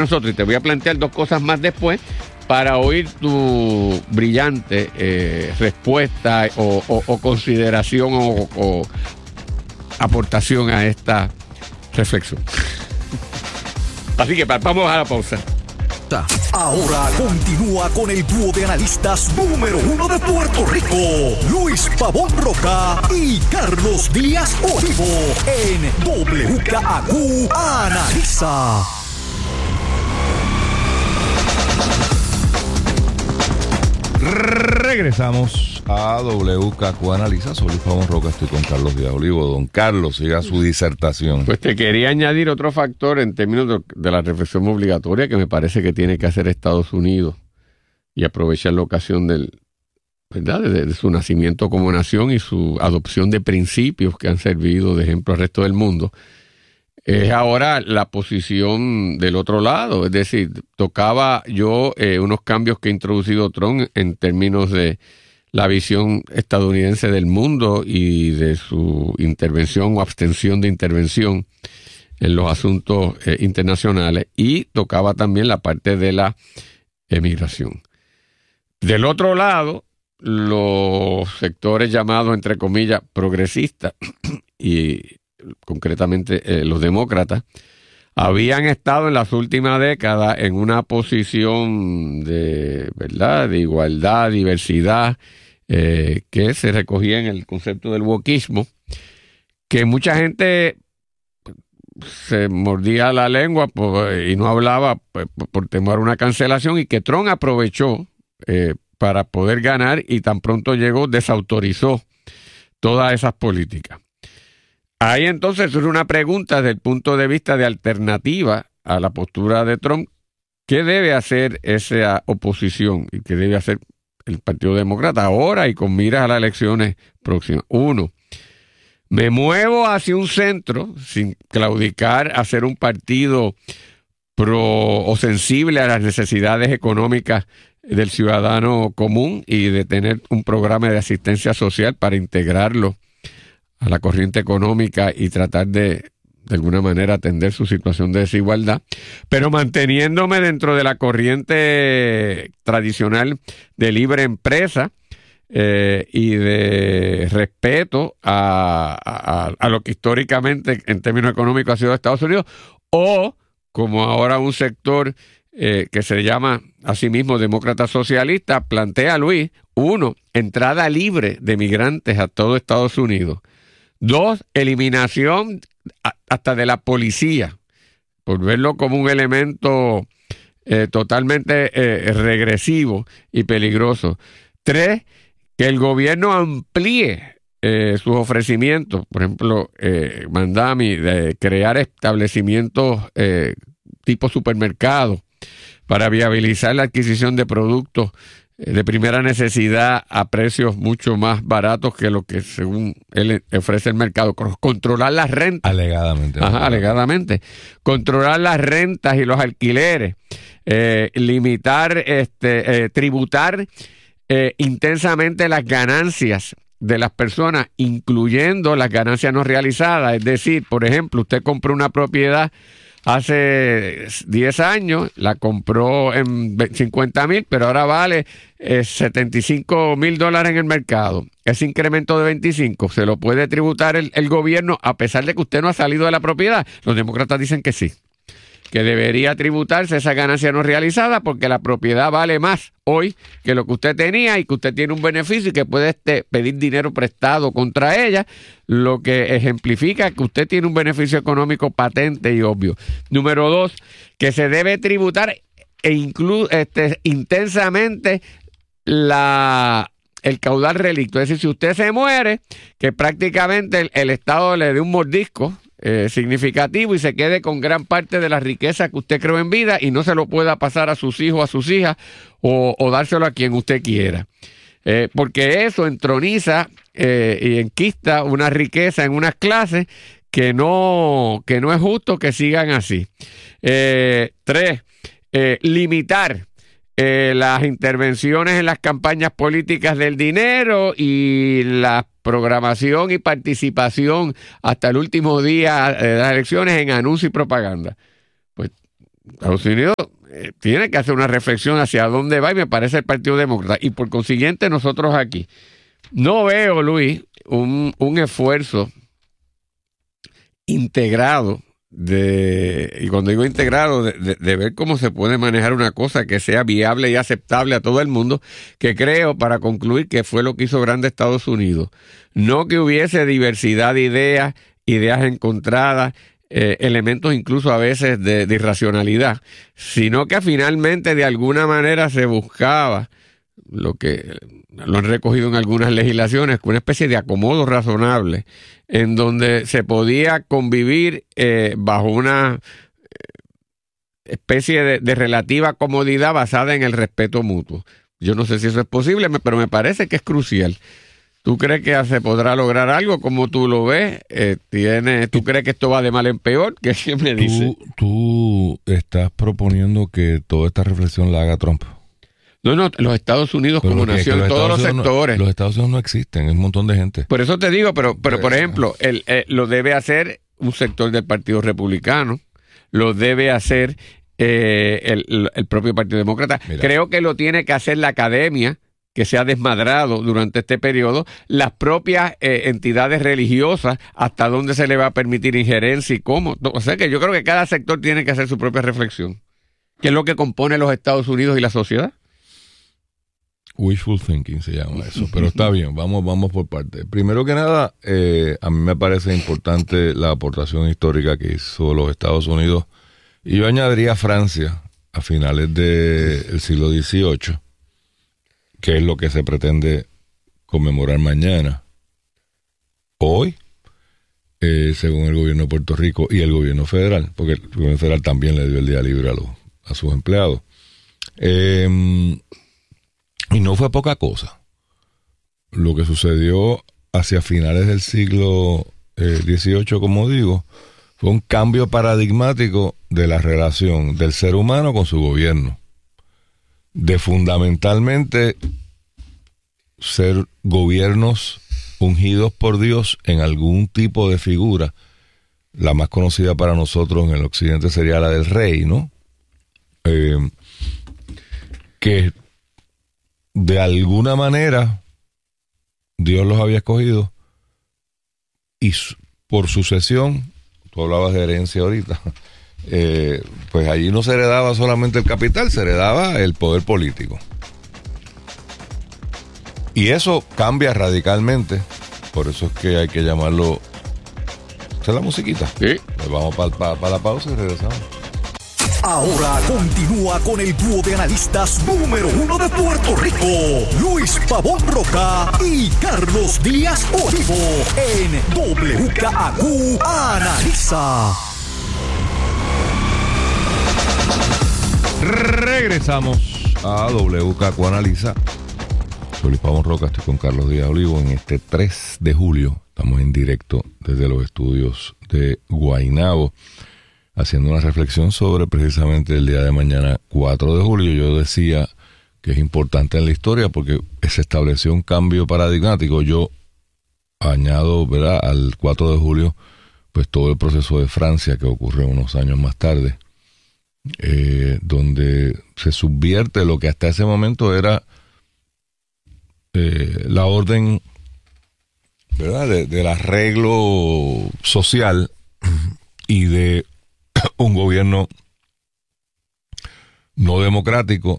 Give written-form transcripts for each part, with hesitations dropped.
nosotros y te voy a plantear dos cosas más después para oír tu brillante respuesta o consideración o aportación a esta reflexión. Así que vamos a la pausa. Ahora continúa con el dúo de analistas número 1 de Puerto Rico, Luis Pavón Roca y Carlos Díaz Olivo, en WKAQ Analiza. Regresamos a WKQ Analiza. Soy Luis Pavón Roca, estoy con Carlos Díaz Olivo. Don Carlos, siga su disertación. Pues te quería añadir otro factor en términos de la reflexión obligatoria que me parece que tiene que hacer Estados Unidos y aprovechar la ocasión ¿verdad? De su nacimiento como nación y su adopción de principios que han servido de ejemplo al resto del mundo. Es ahora la posición del otro lado, es decir, tocaba yo unos cambios que ha introducido Trump en términos de la visión estadounidense del mundo y de su intervención o abstención de intervención en los asuntos internacionales, y tocaba también la parte de la emigración. Del otro lado, los sectores llamados, entre comillas, progresistas y concretamente los demócratas, habían estado en las últimas décadas en una posición de, ¿verdad?, de igualdad, diversidad, que se recogía en el concepto del wokismo, que mucha gente se mordía la lengua y no hablaba por temor a una cancelación, y que Trump aprovechó para poder ganar, y tan pronto llegó desautorizó todas esas políticas. Ahí entonces surge una pregunta desde el punto de vista de alternativa a la postura de Trump. ¿Qué debe hacer esa oposición y qué debe hacer el Partido Demócrata ahora y con miras a las elecciones próximas? Uno, me muevo hacia un centro sin claudicar a ser un partido pro o sensible a las necesidades económicas del ciudadano común y de tener un programa de asistencia social para integrarlo a la corriente económica y tratar de alguna manera atender su situación de desigualdad, pero manteniéndome dentro de la corriente tradicional de libre empresa y de respeto a lo que históricamente en términos económicos ha sido Estados Unidos, o como ahora un sector que se llama a sí mismo demócrata socialista plantea, Luis: uno, entrada libre de migrantes a todo Estados Unidos; dos, eliminación hasta de la policía, por verlo como un elemento totalmente regresivo y peligroso; tres, que el gobierno amplíe sus ofrecimientos, por ejemplo, Mandami, de crear establecimientos tipo supermercados para viabilizar la adquisición de productos de primera necesidad a precios mucho más baratos que lo que según él ofrece el mercado; controlar las rentas. Alegadamente. Ajá, alegadamente. Controlar las rentas y los alquileres, limitar, tributar intensamente las ganancias de las personas, incluyendo las ganancias no realizadas. Es decir, por ejemplo, usted compró una propiedad hace 10 años, la compró en $50,000, pero ahora vale $75,000 en el mercado. Ese incremento de 25 se lo puede tributar el gobierno a pesar de que usted no ha salido de la propiedad. Los demócratas dicen que sí, que debería tributarse esa ganancia no realizada porque la propiedad vale más hoy que lo que usted tenía y que usted tiene un beneficio y que puede pedir dinero prestado contra ella, lo que ejemplifica que usted tiene un beneficio económico patente y obvio. Número dos, que se debe tributar intensamente el caudal relicto. Es decir, si usted se muere, que prácticamente el Estado le dé un mordisco significativo y se quede con gran parte de la riqueza que usted creó en vida y no se lo pueda pasar a sus hijos, a sus hijas o dárselo a quien usted quiera. Porque eso entroniza y enquista una riqueza en unas clases que no es justo que sigan así. Tres, limitar las intervenciones en las campañas políticas del dinero y la programación y participación hasta el último día de las elecciones en anuncio y propaganda. Pues Estados Unidos tiene que hacer una reflexión hacia dónde va, y me parece el Partido Demócrata. Y por consiguiente, nosotros aquí no veo, Luis, un esfuerzo integrado y cuando digo integrado, de ver cómo se puede manejar una cosa que sea viable y aceptable a todo el mundo, que creo, para concluir, que fue lo que hizo grande Estados Unidos. No que hubiese diversidad de ideas encontradas, elementos incluso a veces de irracionalidad, sino que finalmente de alguna manera se buscaba lo que lo han recogido en algunas legislaciones, una especie de acomodo razonable en donde se podía convivir bajo una especie de relativa comodidad basada en el respeto mutuo. Yo no sé si eso es posible, pero me parece que es crucial. ¿Tú crees que se podrá lograr algo como tú lo ves? ¿Tú crees que esto va de mal en peor? ¿Qué siempre dice? ¿Tú estás proponiendo que toda esta reflexión la haga Trump? No, los Estados Unidos como nación, todos los sectores. Los Estados Unidos no existen, es un montón de gente. Por eso te digo, pero por ejemplo, lo debe hacer un sector del Partido Republicano, lo debe hacer el propio Partido Demócrata. Mira. Creo que lo tiene que hacer la academia, que se ha desmadrado durante este periodo, las propias entidades religiosas, hasta dónde se le va a permitir injerencia y cómo. O sea que yo creo que cada sector tiene que hacer su propia reflexión. ¿Qué es lo que compone los Estados Unidos y la sociedad? Wishful thinking se llama eso, pero está bien, vamos por partes. Primero que nada, a mí me parece importante la aportación histórica que hizo los Estados Unidos, y yo añadiría Francia a finales del siglo XVIII, que es lo que se pretende conmemorar mañana. Hoy, según el gobierno de Puerto Rico y el gobierno federal, porque el gobierno federal también le dio el día libre a sus empleados. Y no fue poca cosa. Lo que sucedió hacia finales del siglo XVIII, como digo, fue un cambio paradigmático de la relación del ser humano con su gobierno. De fundamentalmente ser gobiernos ungidos por Dios en algún tipo de figura. La más conocida para nosotros en el occidente sería la del rey, ¿no? Que de alguna manera Dios los había escogido, y por sucesión, tú hablabas de herencia ahorita, pues allí no se heredaba solamente el capital, se heredaba el poder político. Y eso cambia radicalmente, por eso es que hay que llamarlo... ¿Esa es la musiquita? Sí. Pues vamos para la pausa y regresamos. Ahora continúa con el dúo de analistas número 1 de Puerto Rico, Luis Pavón Roca y Carlos Díaz Olivo, en WKAQ Analiza. Regresamos a WKAQ Analiza. Soy Luis Pavón Roca, estoy con Carlos Díaz Olivo en este 3 de julio. Estamos en directo desde los estudios de Guaynabo, haciendo una reflexión sobre precisamente el día de mañana, 4 de julio. Yo decía que es importante en la historia porque se estableció un cambio paradigmático. Yo añado, ¿verdad?, al 4 de julio, pues todo el proceso de Francia que ocurrió unos años más tarde, donde se subvierte lo que hasta ese momento era la orden, ¿verdad?, del arreglo social y de un gobierno no democrático,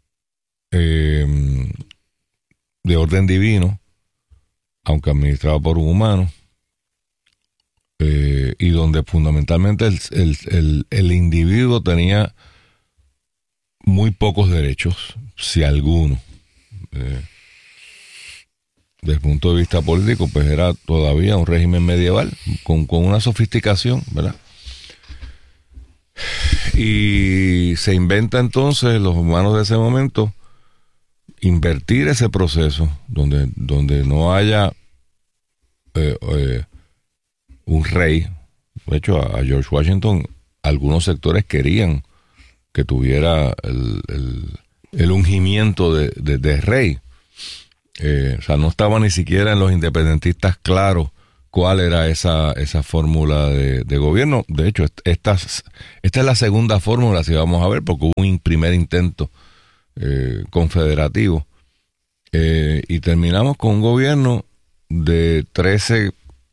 de orden divino, aunque administrado por un humano, y donde fundamentalmente el individuo tenía muy pocos derechos, si alguno. Desde el punto de vista político, pues era todavía un régimen medieval con una sofisticación, ¿verdad? Y se inventa entonces los humanos de ese momento invertir ese proceso donde no haya un rey. De hecho, a George Washington algunos sectores querían que tuviera el ungimiento de rey. O sea, no estaba ni siquiera en los independentistas claro cuál era esa fórmula de gobierno. De hecho, esta es la segunda fórmula, si vamos a ver, porque hubo un primer intento confederativo. Y terminamos con un gobierno de 13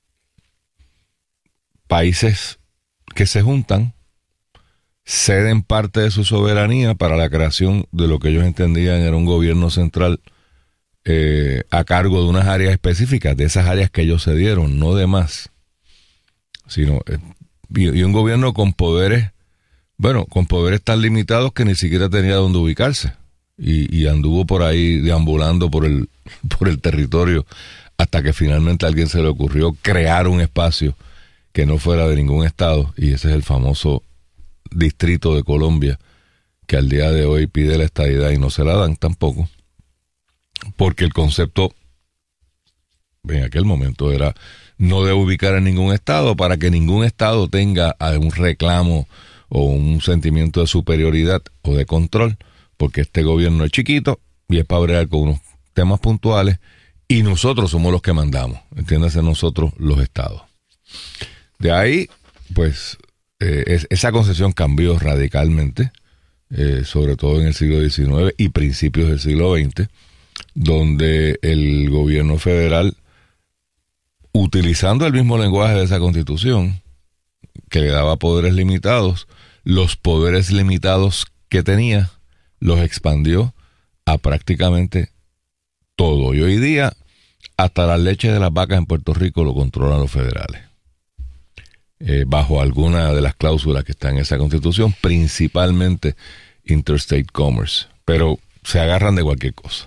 países que se juntan, ceden parte de su soberanía para la creación de lo que ellos entendían era un gobierno central a cargo de unas áreas específicas, de esas áreas que ellos cedieron, no de más, sino y un gobierno con poderes, con poderes tan limitados que ni siquiera tenía dónde ubicarse. Y anduvo por ahí deambulando por el territorio hasta que finalmente a alguien se le ocurrió crear un espacio que no fuera de ningún estado, y ese es el famoso Distrito de Colombia, que al día de hoy pide la estadidad y no se la dan tampoco, porque el concepto en aquel momento era no de ubicar en ningún estado para que ningún estado tenga un reclamo o un sentimiento de superioridad o de control, porque este gobierno es chiquito y es para bregar con unos temas puntuales y nosotros somos los que mandamos, entiéndase, nosotros los estados. De ahí, pues, esa concepción cambió radicalmente, sobre todo en el siglo XIX y principios del siglo XX, donde el gobierno federal, utilizando el mismo lenguaje de esa constitución, que le daba poderes limitados, los poderes limitados que tenía, los expandió a prácticamente todo. Y hoy día, hasta la leche de las vacas en Puerto Rico lo controlan los federales. Bajo alguna de las cláusulas que están en esa constitución, principalmente Interstate Commerce. Pero se agarran de cualquier cosa.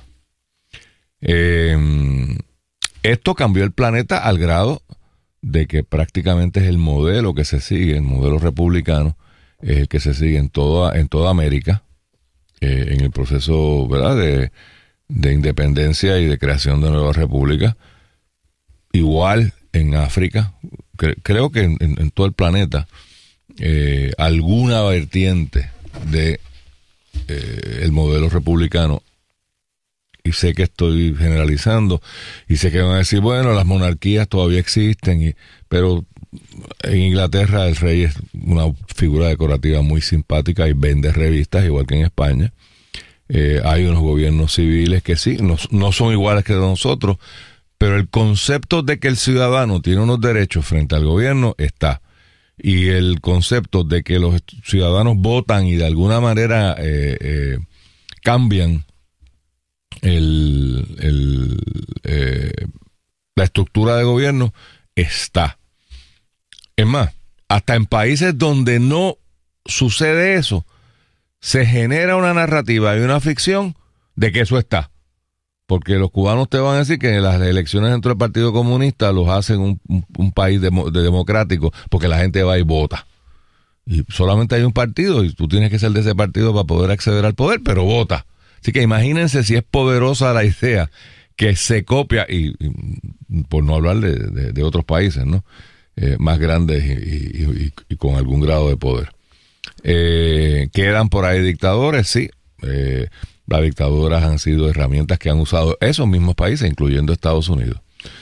Esto cambió el planeta al grado de que prácticamente es el modelo que se sigue, el modelo republicano, es el que se sigue en toda América, en el proceso, ¿verdad?, de independencia y de creación de nuevas repúblicas. Igual en África, creo que en todo el planeta, alguna vertiente de el modelo republicano. Y sé que estoy generalizando, y sé que van a decir, bueno, las monarquías todavía existen, pero en Inglaterra el rey es una figura decorativa muy simpática y vende revistas, igual que en España. Hay unos gobiernos civiles que sí, no son iguales que nosotros, pero el concepto de que el ciudadano tiene unos derechos frente al gobierno está. Y el concepto de que los ciudadanos votan y de alguna manera cambian la estructura de gobierno está. Es más, hasta en países donde no sucede eso, se genera una narrativa y una ficción de que eso está. Porque los cubanos te van a decir que las elecciones dentro del Partido Comunista los hacen un país democrático, porque la gente va y vota. Y solamente hay un partido y tú tienes que ser de ese partido para poder acceder al poder, pero vota. Así que imagínense si es poderosa la idea que se copia, y por no hablar de otros países, ¿no? Más grandes y con algún grado de poder. Quedan por ahí dictadores, sí. Las dictaduras han sido herramientas que han usado esos mismos países, incluyendo Estados Unidos.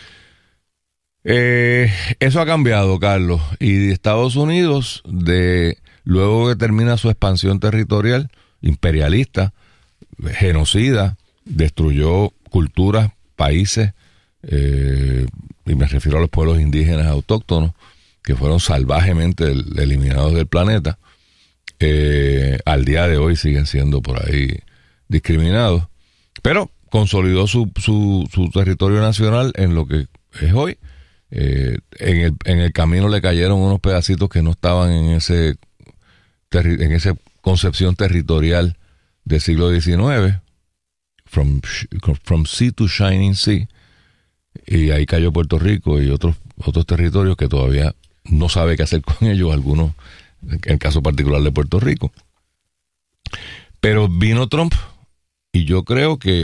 Eso ha cambiado, Carlos. Y Estados Unidos, luego que termina su expansión territorial, imperialista, genocida, destruyó culturas, países, y me refiero a los pueblos indígenas autóctonos, que fueron salvajemente eliminados del planeta. Al día de hoy siguen siendo por ahí discriminados, pero consolidó su territorio nacional en lo que es hoy. En el camino le cayeron unos pedacitos que no estaban en esa concepción territorial del siglo XIX, from sea to shining sea, y ahí cayó Puerto Rico y otros territorios que todavía no sabe qué hacer con ellos, algunos, en el caso particular de Puerto Rico. Pero vino Trump y yo creo que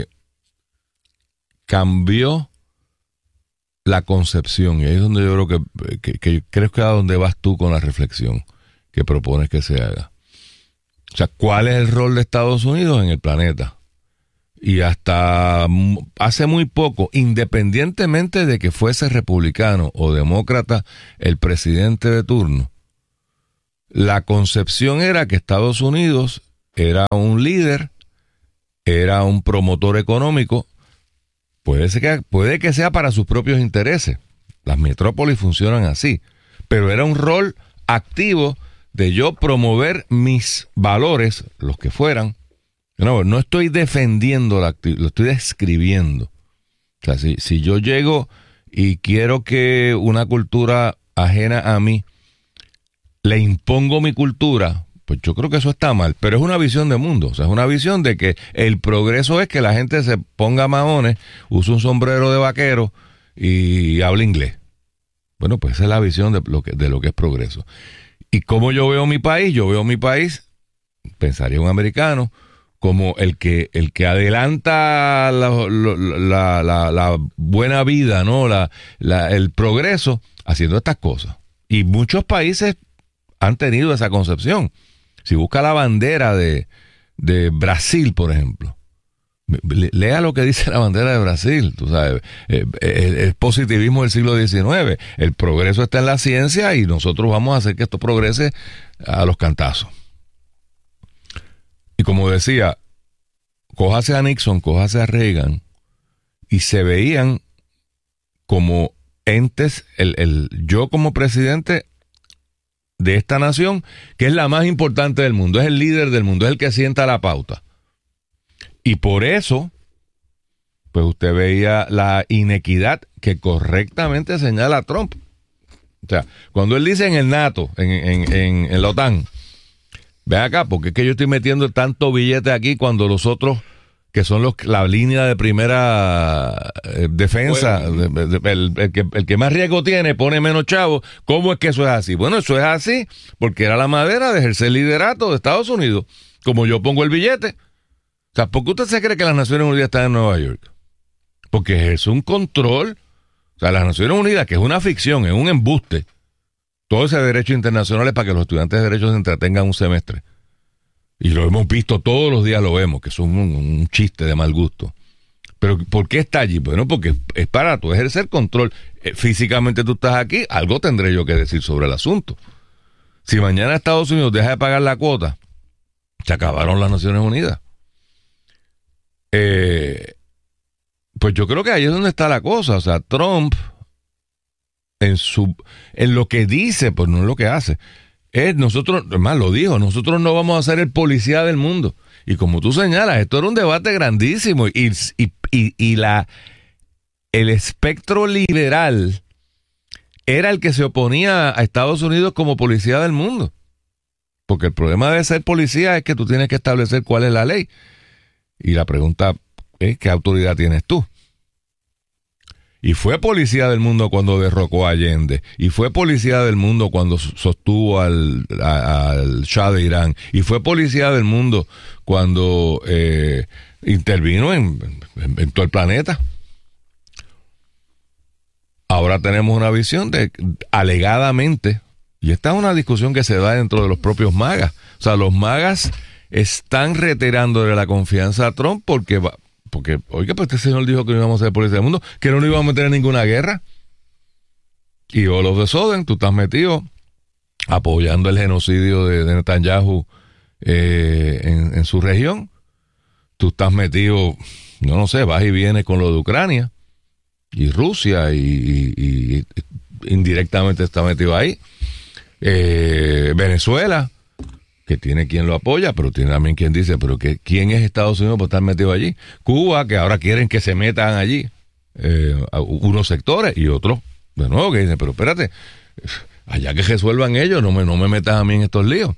cambió la concepción, y ahí es donde yo creo que creo que a donde vas tú con la reflexión que propones que se haga. O sea, ¿cuál es el rol de Estados Unidos en el planeta? y hasta hace muy poco, independientemente de que fuese republicano o demócrata el presidente de turno, la concepción era que Estados Unidos era un líder, era un promotor económico, puede que sea para sus propios intereses. Las metrópolis funcionan así, pero era un rol activo de yo promover mis valores, los que fueran. No estoy defendiendo lo estoy describiendo. O sea, si yo llego y quiero que una cultura ajena a mí le impongo mi cultura, pues yo creo que eso está mal, pero es una visión de mundo. O sea, es una visión de que el progreso es que la gente se ponga maones, use un sombrero de vaquero y hable inglés. Bueno, pues esa es la visión de lo que es progreso. ¿Y cómo yo veo mi país? Yo veo mi país, pensaría un americano, como el que adelanta la buena vida, ¿no? El progreso, haciendo estas cosas. Y muchos países han tenido esa concepción. Si busca la bandera de Brasil, por ejemplo, lea lo que dice la bandera de Brasil, tú sabes, es positivismo del siglo XIX. El progreso está en la ciencia y nosotros vamos a hacer que esto progrese a los cantazos. Y como decía, cójase a Nixon, cójase a Reagan, y se veían como entes, yo como presidente de esta nación, que es la más importante del mundo, es el líder del mundo, es el que sienta la pauta. Y por eso, pues usted veía la inequidad que correctamente señala Trump. O sea, cuando él dice en el NATO, en la OTAN, ven acá, porque es que yo estoy metiendo tanto billete aquí cuando los otros, que son la línea de primera defensa, el que más riesgo tiene, pone menos chavos. ¿Cómo es que eso es así? Bueno, eso es así porque era la manera de ejercer liderato de Estados Unidos. Como yo pongo el billete. O sea, ¿por qué usted se cree que las Naciones Unidas están en Nueva York? Porque es un control. O sea, las Naciones Unidas, que es una ficción, es un embuste. Todo ese derecho internacional es para que los estudiantes de derecho se entretengan un semestre. Y lo hemos visto todos los días, lo vemos, que es un chiste de mal gusto. Pero ¿por qué está allí? Bueno, porque es para tú ejercer control. Físicamente tú estás aquí, algo tendré yo que decir sobre el asunto. Si mañana Estados Unidos deja de pagar la cuota, se acabaron las Naciones Unidas. Pues yo creo que ahí es donde está la cosa. O sea, Trump, en lo que dice, pues no es lo que hace. Nosotros, además lo dijo, nosotros no vamos a ser el policía del mundo. Y como tú señalas, esto era un debate grandísimo. Y el espectro liberal era el que se oponía a Estados Unidos como policía del mundo. Porque el problema de ser policía es que tú tienes que establecer cuál es la ley. Y la pregunta es, ¿qué autoridad tienes tú? Y fue policía del mundo cuando derrocó a Allende. Y fue policía del mundo cuando sostuvo al Shah de Irán. Y fue policía del mundo cuando intervino en todo el planeta. Ahora tenemos una visión de, alegadamente, y esta es una discusión que se da dentro de los propios magas. O sea, los magas están reiterándole la confianza a Trump porque, oiga, pues este señor dijo que no íbamos a ser policía del mundo, que no nos íbamos a meter en ninguna guerra. Y all of a sudden, tú estás metido apoyando el genocidio de Netanyahu en su región. Tú estás metido, no sé, vas y vienes con lo de Ucrania y Rusia y indirectamente está metido ahí. Venezuela, que tiene quien lo apoya, pero tiene también quien dice, pero ¿quién es Estados Unidos por estar metido allí? Cuba, que ahora quieren que se metan allí unos sectores y otros, de nuevo, que dicen, pero espérate, allá que resuelvan ellos, no me metas a mí en estos líos.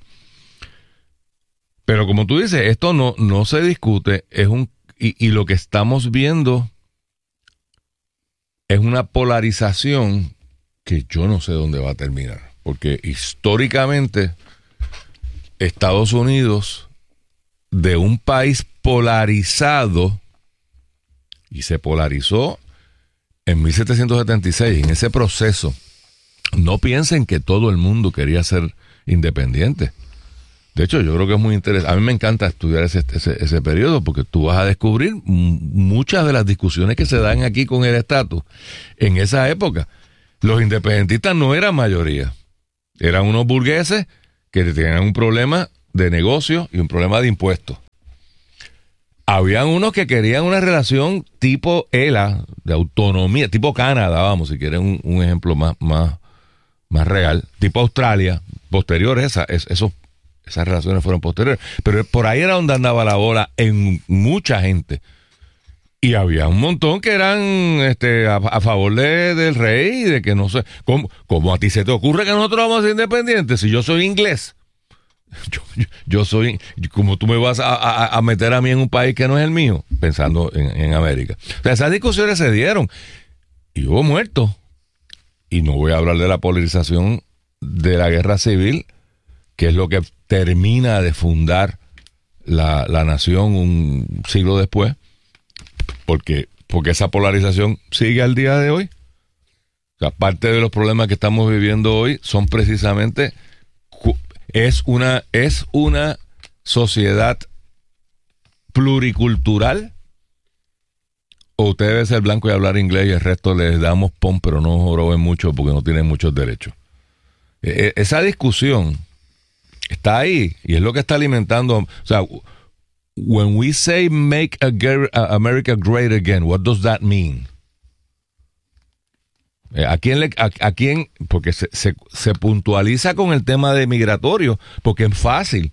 Pero como tú dices, esto no se discute, y lo que estamos viendo es una polarización que yo no sé dónde va a terminar, porque históricamente Estados Unidos, de un país polarizado, y se polarizó en 1776, en ese proceso. No piensen que todo el mundo quería ser independiente. De hecho, yo creo que es muy interesante. A mí me encanta estudiar ese periodo porque tú vas a descubrir muchas de las discusiones que se dan aquí con el estatus. En esa época, los independentistas no eran mayoría. Eran unos burgueses que tenían un problema de negocio y un problema de impuestos. Habían unos que querían una relación tipo ELA, de autonomía, tipo Canadá, vamos, si quieren un ejemplo más real, tipo Australia, posteriores, esas relaciones fueron posteriores. Pero por ahí era donde andaba la bola en mucha gente. Y había un montón que eran a favor del rey, de que no sé, ¿cómo a ti se te ocurre que nosotros vamos a ser independientes si yo soy inglés? Yo soy, como tú me vas a meter a mí en un país que no es el mío, pensando en América. O sea, esas discusiones se dieron y hubo muertos. Y no voy a hablar de la polarización de la guerra civil, que es lo que termina de fundar la nación un siglo después, porque esa polarización sigue al día de hoy. O sea, parte de los problemas que estamos viviendo hoy son precisamente... Es una sociedad pluricultural, o usted debe ser blanco y hablar inglés y el resto les damos pon, pero no joroben mucho porque no tienen muchos derechos. Esa discusión está ahí y es lo que está alimentando. O sea, when we say make America great again, what does that mean? ¿A quién? Porque se puntualiza con el tema de migratorio, porque es fácil.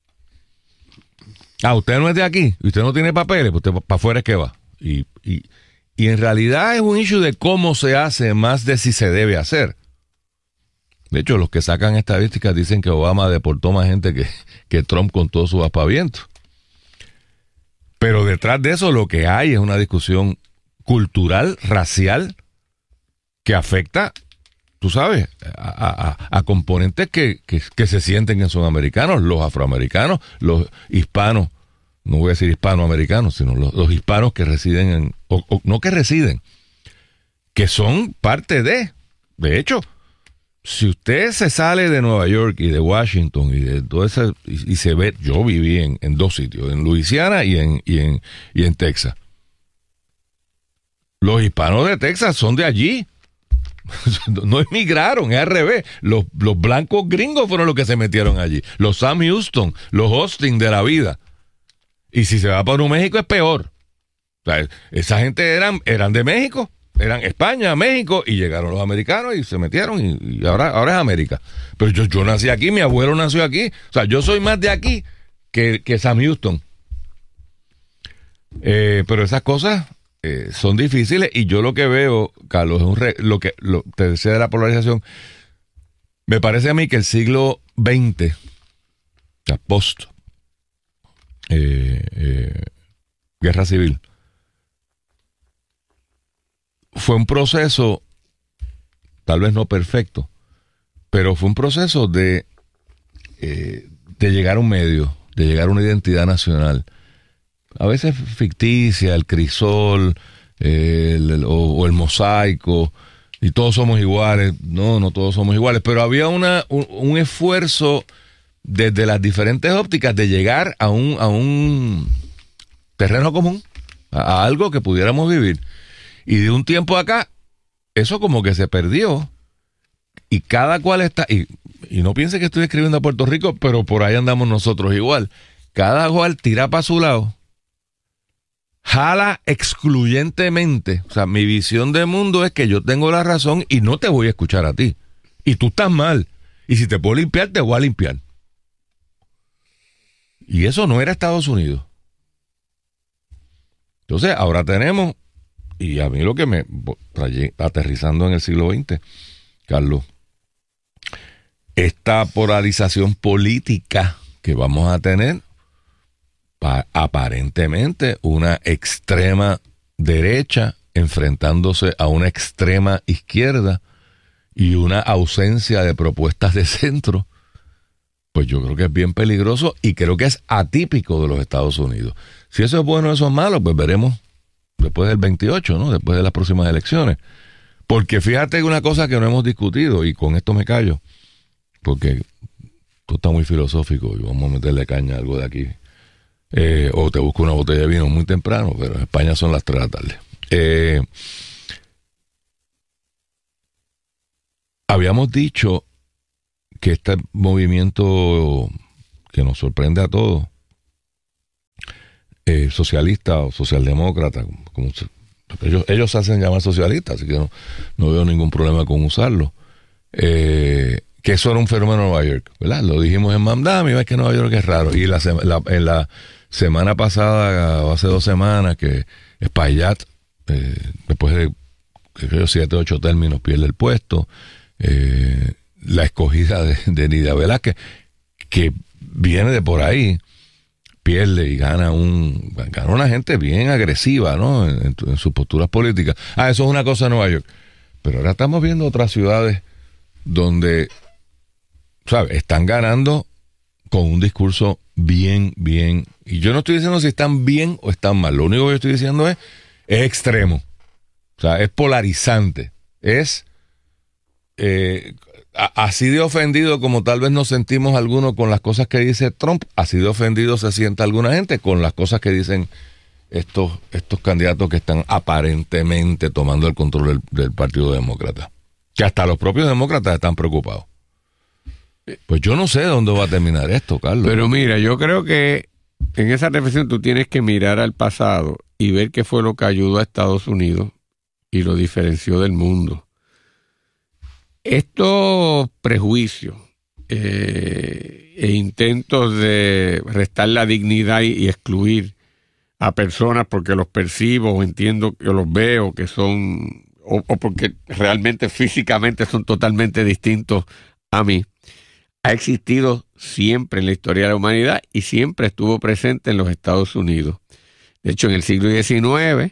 Usted no es de aquí, y usted no tiene papeles, pues usted para afuera es que va. Y en realidad es un issue de cómo se hace, más de si se debe hacer. De hecho, los que sacan estadísticas dicen que Obama deportó más gente que Trump con todo su aspaviento. Pero detrás de eso lo que hay es una discusión cultural, racial, que afecta, tú sabes, a componentes que se sienten que son americanos, los afroamericanos, los hispanos, no voy a decir hispanoamericanos, sino los hispanos que residen o no que residen, que son parte de hecho, si usted se sale de Nueva York y de Washington y de todo eso, y se ve, yo viví en dos sitios, en Luisiana y en Texas. Los hispanos de Texas son de allí. No emigraron, es al revés. Los blancos gringos fueron los que se metieron allí. Los Sam Houston, los Austin de la vida. Y si se va para Nuevo México es peor. O sea, esa gente eran de México, eran España, México, y llegaron los americanos y se metieron y ahora es América. Pero yo nací aquí, mi abuelo nació aquí. O sea, yo soy más de aquí que Sam Houston. Pero esas cosas son difíciles, y yo lo que veo, Carlos, te decía de la polarización, me parece a mí que el siglo XX, la post guerra civil, fue un proceso, tal vez no perfecto, pero fue un proceso de llegar a un medio, de llegar a una identidad nacional, a veces ficticia, el crisol, o el mosaico, y todos somos iguales. No todos somos iguales, pero había un esfuerzo desde las diferentes ópticas de llegar a un terreno común, a algo que pudiéramos vivir. Y de un tiempo acá, eso como que se perdió, y cada cual está, y no piense que estoy escribiendo a Puerto Rico, pero por ahí andamos nosotros igual. Cada cual tira para su lado, jala excluyentemente. O sea, mi visión de mundo es que yo tengo la razón y no te voy a escuchar a ti. Y tú estás mal. Y si te puedo limpiar, te voy a limpiar. Y eso no era Estados Unidos. Entonces, ahora tenemos, y a mí lo que me trae aterrizando en el siglo XX, Carlos, esta polarización política que vamos a tener, aparentemente una extrema derecha enfrentándose a una extrema izquierda y una ausencia de propuestas de centro, pues yo creo que es bien peligroso y creo que es atípico de los Estados Unidos. Si eso es bueno o eso es malo, pues veremos después del 28, ¿no? Después de las próximas elecciones. Porque fíjate una cosa que no hemos discutido, y con esto me callo, porque tú estás muy filosófico y vamos a meterle caña a algo de aquí. O te busco una botella de vino muy temprano, pero en España son las 3 de la tarde. Habíamos dicho que este movimiento que nos sorprende a todos, socialista o socialdemócrata, como ellos se hacen llamar socialistas, así que no veo ningún problema con usarlo, que eso era un fenómeno en Nueva York, ¿verdad? Lo dijimos en Mamdami, ves que Nueva York es raro, y en la semana pasada, o hace 2 semanas, que Espaillat, después de 7 o 8 términos, pierde el puesto. La escogida de Nidia Velázquez, que viene de por ahí, pierde y gana una gente bien agresiva, ¿no? En sus posturas políticas. Eso es una cosa de Nueva York. Pero ahora estamos viendo otras ciudades donde, ¿sabes?, están ganando con un discurso bien, y yo no estoy diciendo si están bien o están mal, lo único que estoy diciendo es extremo, o sea, es polarizante, es así de ofendido como tal vez nos sentimos algunos con las cosas que dice Trump, así de ofendido se sienta alguna gente con las cosas que dicen estos candidatos que están aparentemente tomando el control del Partido Demócrata, que hasta los propios demócratas están preocupados. Pues yo no sé dónde va a terminar esto, Carlos. Pero mira, yo creo que en esa reflexión tú tienes que mirar al pasado y ver qué fue lo que ayudó a Estados Unidos y lo diferenció del mundo. Estos prejuicios e intentos de restar la dignidad y excluir a personas porque los percibo o entiendo que los veo que son, o porque realmente físicamente son totalmente distintos a mí, ha existido siempre en la historia de la humanidad y siempre estuvo presente en los Estados Unidos. De hecho, en el siglo XIX,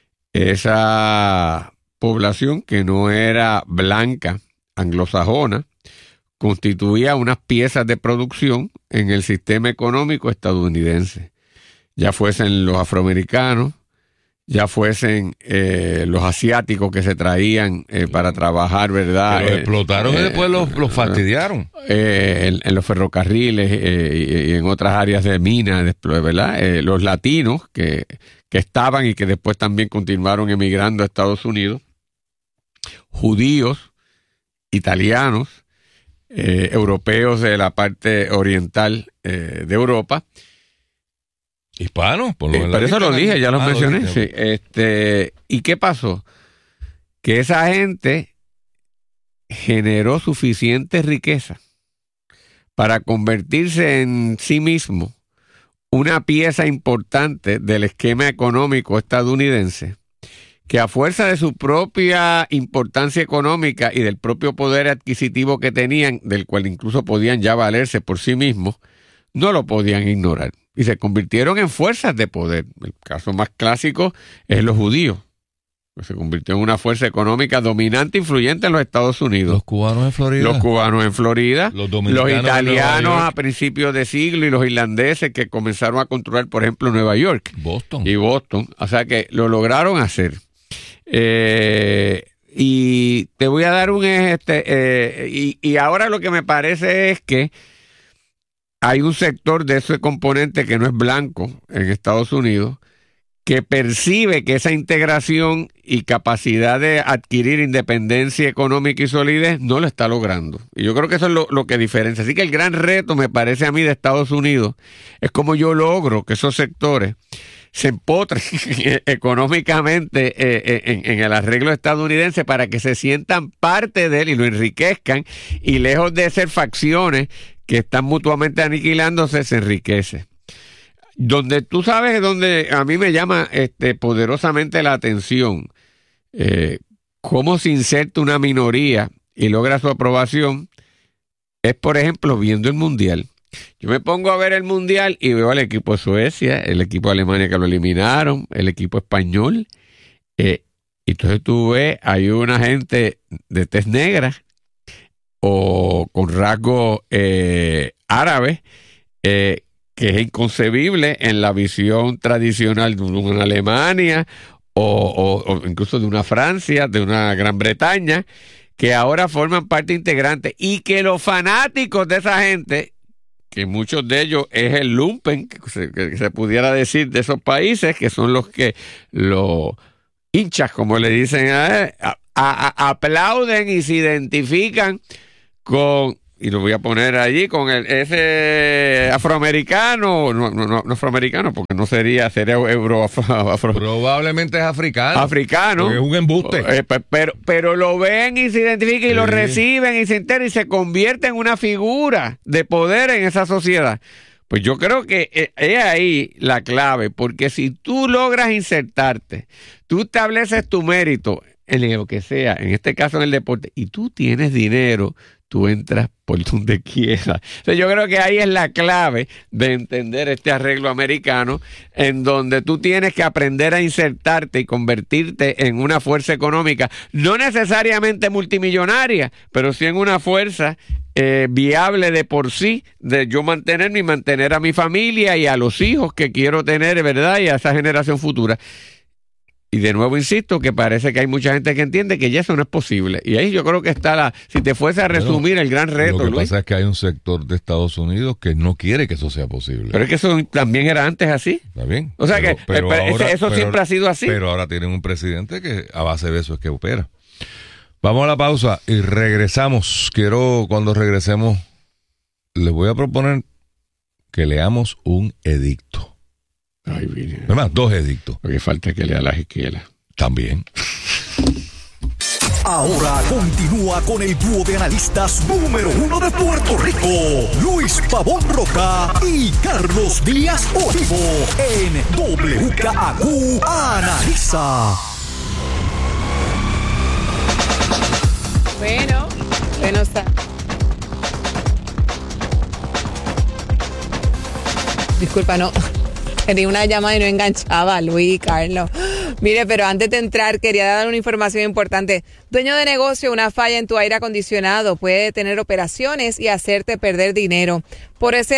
esa población que no era blanca, anglosajona, constituía unas piezas de producción en el sistema económico estadounidense. Ya fuesen los afroamericanos, ya fuesen los asiáticos que se traían para trabajar, ¿verdad? Pero explotaron y después los fastidiaron. En los ferrocarriles y en otras áreas de minas, ¿verdad? Los latinos que estaban y que después también continuaron emigrando a Estados Unidos, judíos, italianos, europeos de la parte oriental de Europa. Hispanos, por lo menos. Pero eso lo dije, ya los mencioné. Sí. ¿Y qué pasó? Que esa gente generó suficiente riqueza para convertirse en sí mismo una pieza importante del esquema económico estadounidense, que a fuerza de su propia importancia económica y del propio poder adquisitivo que tenían, del cual incluso podían ya valerse por sí mismos, no lo podían ignorar. Y se convirtieron en fuerzas de poder. El caso más clásico es los judíos, que se convirtió en una fuerza económica dominante, influyente en los Estados Unidos. Los cubanos en Florida. Los italianos a principios de siglo y los irlandeses que comenzaron a controlar, por ejemplo, Nueva York. Boston. O sea que lo lograron hacer. Y te voy a dar y ahora lo que me parece es que hay un sector de ese componente que no es blanco en Estados Unidos que percibe que esa integración y capacidad de adquirir independencia económica y solidez no lo está logrando. Y yo creo que eso es lo que diferencia. Así que el gran reto, me parece a mí, de Estados Unidos es cómo yo logro que esos sectores se empotren económicamente en el arreglo estadounidense para que se sientan parte de él y lo enriquezcan, y lejos de ser facciones que están mutuamente aniquilándose, se enriquece. Donde tú sabes, donde a mí me llama poderosamente la atención, cómo se inserta una minoría y logra su aprobación, es, por ejemplo, viendo el Mundial. Yo me pongo a ver el Mundial y veo al equipo de Suecia, el equipo de Alemania que lo eliminaron, el equipo español, y entonces tú ves, hay una gente de tez negra o con rasgos árabes, que es inconcebible en la visión tradicional de una Alemania o incluso de una Francia, de una Gran Bretaña, que ahora forman parte integrante, y que los fanáticos de esa gente que muchos de ellos es el lumpen, que se pudiera decir, de esos países, que son los que los hinchas, como le dicen aplauden y se identifican con, y lo voy a poner allí, con ese afroamericano, no afroamericano, porque no sería afro. Probablemente es africano. Africano. Es un embuste. Pero lo ven y se identifican y lo reciben y se enteran y se convierte en una figura de poder en esa sociedad. Pues yo creo que es ahí la clave, porque si tú logras insertarte, tú estableces tu mérito en lo que sea, en este caso en el deporte, y tú tienes dinero, tú entras por donde quieras. Entonces yo creo que ahí es la clave de entender este arreglo americano, en donde tú tienes que aprender a insertarte y convertirte en una fuerza económica, no necesariamente multimillonaria, pero sí en una fuerza viable de por sí, de yo mantenerme y mantener a mi familia y a los hijos que quiero tener, ¿verdad? Y a esa generación futura. Y de nuevo insisto que parece que hay mucha gente que entiende que ya eso no es posible. Y ahí yo creo que está si te fuese a resumir el gran reto, lo que Luis. pasa es que hay un sector de Estados Unidos que no quiere que eso sea posible. Pero es que eso también era antes así. Está bien. O sea eso siempre ha sido así. Pero ahora tienen un presidente que a base de eso es que opera. Vamos a la pausa y regresamos. Cuando regresemos, les voy a proponer que leamos un edicto. Ay, bien. Además, 2 edictos. Porque falta que lea las esquelas. También. Ahora continúa con el dúo de analistas número 1 de Puerto Rico, Luis Pavón Roca y Carlos Díaz Olivo, en WKAQ Analiza. Bueno, está. Disculpa, no. Tenía una llamada y no enganchaba, Luis, Carlos. Mire, pero antes de entrar, quería dar una información importante. Dueño de negocio, una falla en tu aire acondicionado puede detener operaciones y hacerte perder dinero. Por eso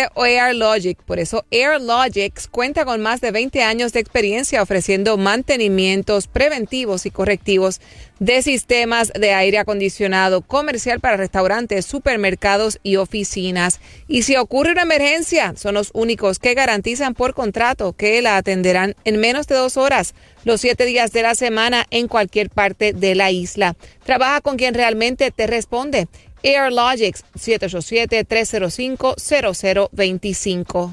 AirLogix cuenta con más de 20 años de experiencia ofreciendo mantenimientos preventivos y correctivos de sistemas de aire acondicionado comercial para restaurantes, supermercados y oficinas. Y si ocurre una emergencia, son los únicos que garantizan por contrato que la atenderán en menos de 2 horas, los 7 días de la semana en cualquier parte de la isla. Trabaja con quien realmente te responde. AirLogix, 787-305-0025.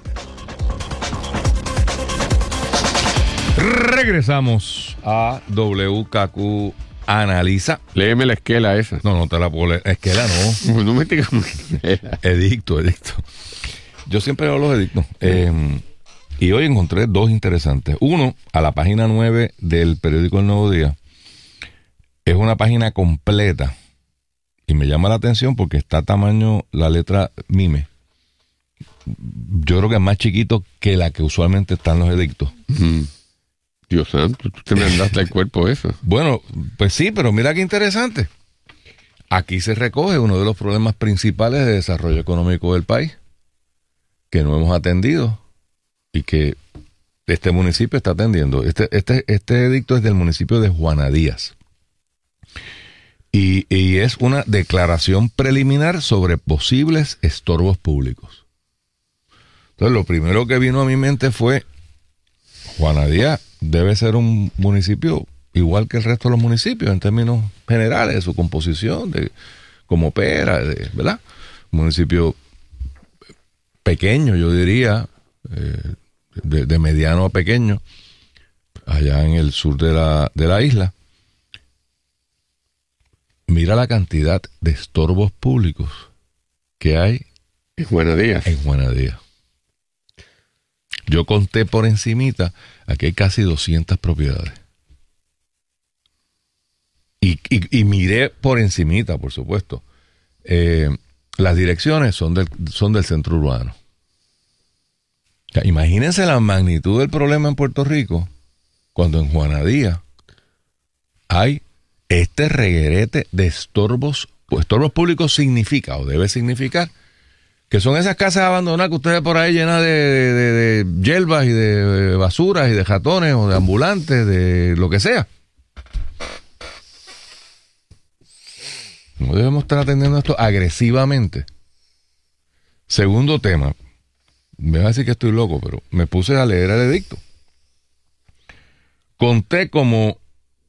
Regresamos a WKQ Analiza. Léeme la esquela esa. No te la puedo leer. Esquela no. No me digas. Edicto. Yo siempre leo los edictos. Y hoy encontré 2 interesantes. Uno, a la página 9 del periódico El Nuevo Día. Es una página completa. Y me llama la atención porque está tamaño la letra MIME. Yo creo que es más chiquito que la que usualmente están los edictos. Dios santo, tú te mandaste al cuerpo eso. Bueno, pues sí, pero mira qué interesante. Aquí se recoge uno de los problemas principales de desarrollo económico del país, que no hemos atendido y que este municipio está atendiendo. Este edicto es del municipio de Juana Díaz. Y es una declaración preliminar sobre posibles estorbos públicos. Entonces, lo primero que vino a mi mente fue, Juana Díaz debe ser un municipio igual que el resto de los municipios en términos generales de su composición, de cómo opera, ¿verdad? Un municipio pequeño, yo diría, de mediano a pequeño, allá en el sur de la isla. Mira la cantidad de estorbos públicos que hay en Juana Díaz. Yo conté por encimita, aquí hay casi 200 propiedades. Y miré por encimita, por supuesto. Las direcciones son del centro urbano. O sea, imagínense la magnitud del problema en Puerto Rico cuando en Juana Díaz hay este reguerete de estorbos. Pues estorbos públicos significa o debe significar que son esas casas abandonadas que ustedes por ahí llenas de hierbas y de basuras y de ratones o de ambulantes, de lo que sea. No debemos estar atendiendo esto agresivamente. Segundo tema, me va a decir que estoy loco, pero me puse a leer el edicto. Conté como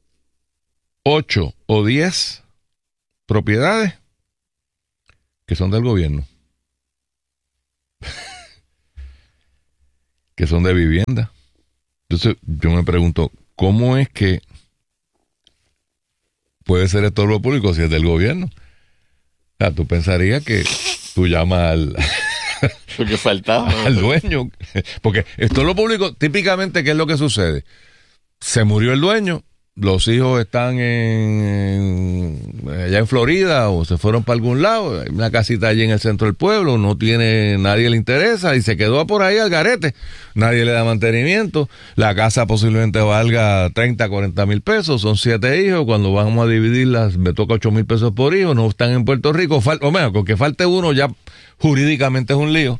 8 o 10 propiedades que son del gobierno, que son de vivienda. Entonces yo me pregunto, ¿cómo es que puede ser estorbo público si es del gobierno? O sea, tú pensarías que tú llamas Porque faltaba al dueño, porque estorbo público típicamente, ¿qué es lo que sucede? Se murió el dueño, los hijos están allá en Florida o se fueron para algún lado, hay una casita allí en el centro del pueblo, no tiene, nadie le interesa y se quedó por ahí al garete, nadie le da mantenimiento, la casa posiblemente valga 30, 40 mil pesos, son 7 hijos, cuando vamos a dividirlas me toca 8 mil pesos por hijo, no están en Puerto Rico, o menos, con que falte uno ya jurídicamente es un lío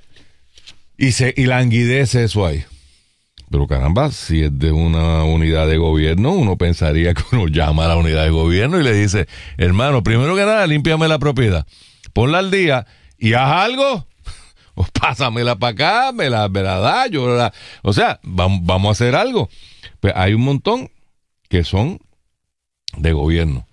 y languidece eso ahí. Pero caramba, si es de una unidad de gobierno, uno pensaría que uno llama a la unidad de gobierno y le dice, hermano, primero que nada, límpiame la propiedad, ponla al día y haz algo, o pásamela para acá, me la da, o sea, vamos a hacer algo. Pues hay un montón que son de gobierno.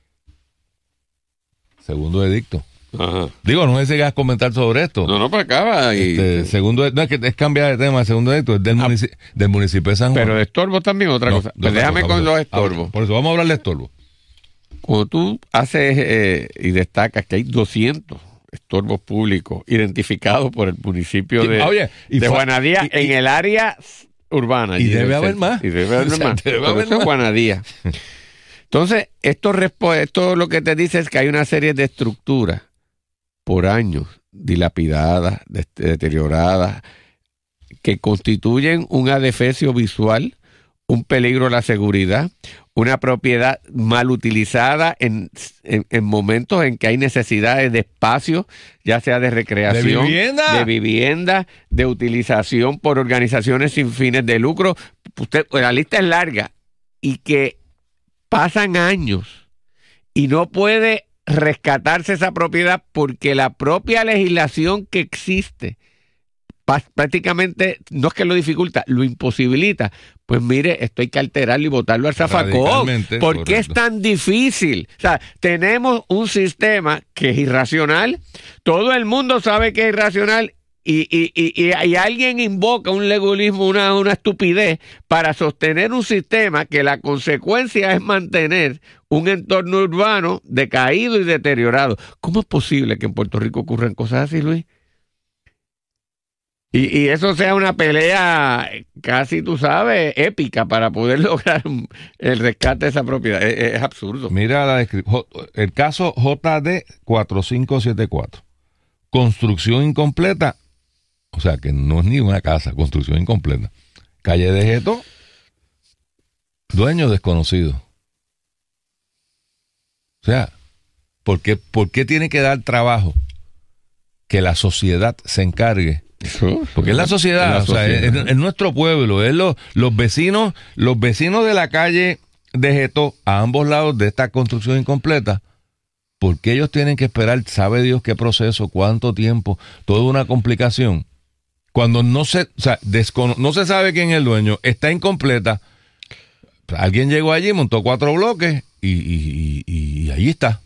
Segundo edicto. Ajá. Digo, no sé si quieres comentar sobre esto. No, pues acaba. Segundo, no es que es cambiar de tema. El segundo edicto es del municipio de San Juan. Pero de estorbo también otra cosa. Pues déjame con los estorbos. Por eso vamos a hablar de estorbo. Cuando tú haces y destacas que hay 200 estorbos públicos identificados por el municipio de Juanadía en el área urbana. Y debe haber más. Y debe haber más. Debe haber más. Juanadía. Entonces, esto lo que te dice es que hay una serie de estructuras por años dilapidadas, deterioradas, que constituyen un adefesio visual, un peligro a la seguridad, una propiedad mal utilizada en momentos en que hay necesidades de espacio, ya sea de recreación, de vivienda, de utilización por organizaciones sin fines de lucro. La lista es larga y que pasan años y no puede rescatarse esa propiedad porque la propia legislación que existe prácticamente no es que lo dificulta, lo imposibilita. Pues mire, esto hay que alterarlo y botarlo al zafacón. ¿Por qué es tan difícil? O sea, tenemos un sistema que es irracional, todo el mundo sabe que es irracional y alguien invoca un legulismo, una estupidez para sostener un sistema que la consecuencia es mantener un entorno urbano decaído y deteriorado. ¿Cómo es posible que en Puerto Rico ocurran cosas así, Luis? Y eso sea una pelea casi, tú sabes, épica para poder lograr el rescate de esa propiedad. Es absurdo. Mira la descripción. El caso JD 4574. Construcción incompleta. O sea, que no es ni una casa, construcción incompleta. Calle de Geto, dueño desconocido. O sea, ¿por qué tiene que dar trabajo que la sociedad se encargue? Porque es la sociedad, o sea, es nuestro pueblo, es los vecinos de la calle de Geto, a ambos lados de esta construcción incompleta. ¿Por qué ellos tienen que esperar, sabe Dios qué proceso, cuánto tiempo, toda una complicación? Cuando no se sabe quién es el dueño, está incompleta, alguien llegó allí, montó 4 bloques y ahí está.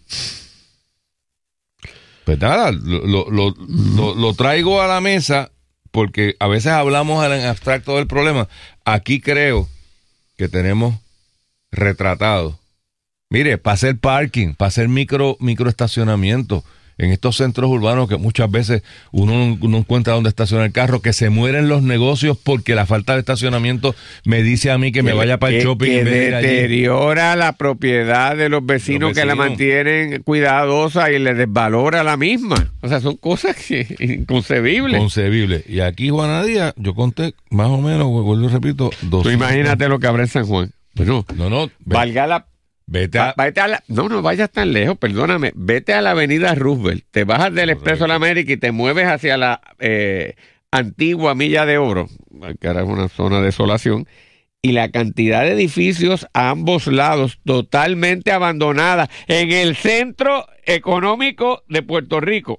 Pues nada, lo traigo a la mesa porque a veces hablamos en abstracto del problema. Aquí creo que tenemos retratado. Mire, para hacer parking, para hacer microestacionamiento en estos centros urbanos que muchas veces uno no encuentra dónde estacionar el carro, que se mueren los negocios porque la falta de estacionamiento me dice a mí que me vaya para el shopping. Que deteriora la propiedad de los vecinos que la mantienen cuidadosa y le desvalora la misma. O sea, son cosas inconcebibles. Concebibles. Y aquí, Juanadía, yo conté más o menos, vuelvo y repito, 200. Tú imagínate lo que habrá en San Juan. Pero no. Valga la... No vayas tan lejos, perdóname. Vete a la avenida Roosevelt, te bajas del Expreso de la América y te mueves hacia la antigua Milla de Oro, que ahora es una zona de desolación, y la cantidad de edificios a ambos lados totalmente abandonadas en el centro económico de Puerto Rico.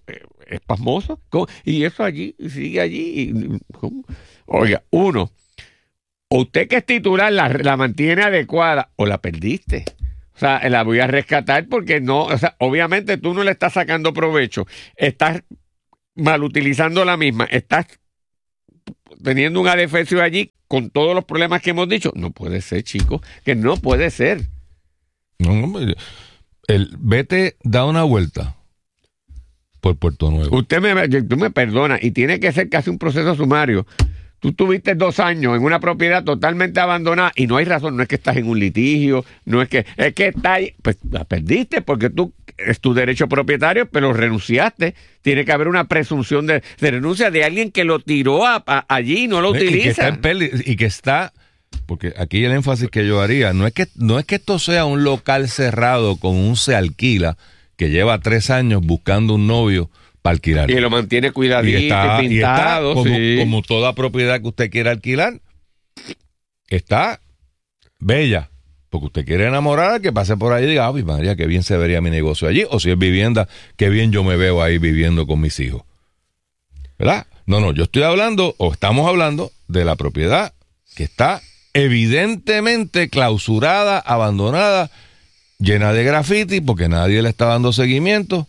es pasmoso. ¿Cómo? Y eso allí, sigue allí. ¿Cómo? Oiga, uno, o usted que es titular la mantiene adecuada o la perdiste. O sea, la voy a rescatar porque no, o sea, obviamente tú no le estás sacando provecho. Estás mal utilizando la misma. Estás teniendo un adefesio allí con todos los problemas que hemos dicho. No puede ser, chicos, que no puede ser. No, vete, da una vuelta por Puerto Nuevo. Tú me perdonas, y tiene que ser casi un proceso sumario. Tú tuviste 2 años en una propiedad totalmente abandonada y no hay razón, no es que estás en un litigio, es que está ahí, pues la perdiste porque tú es tu derecho propietario, pero renunciaste. Tiene que haber una presunción de renuncia de alguien que lo tiró allí y no lo utiliza. Y que está, porque aquí el énfasis que yo haría, no es que esto sea un local cerrado con un se alquila que lleva 3 años buscando un novio para alquilar. Y lo mantiene cuidadito y pintado. Como toda propiedad que usted quiera alquilar, está bella. Porque usted quiere enamorar, que pase por ahí y diga, ay, María, qué bien se vería mi negocio allí. O si es vivienda, qué bien yo me veo ahí viviendo con mis hijos. ¿Verdad? No, yo estoy hablando, o estamos hablando, de la propiedad que está evidentemente clausurada, abandonada, llena de graffiti, porque nadie le está dando seguimiento.